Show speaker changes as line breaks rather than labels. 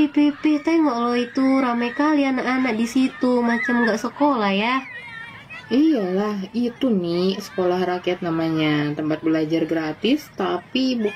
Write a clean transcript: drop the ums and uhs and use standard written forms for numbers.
Tengok lo itu ramai kali anak-anak di situ, macam nggak sekolah ya.
Iyalah, itu nih sekolah rakyat namanya, tempat belajar gratis tapi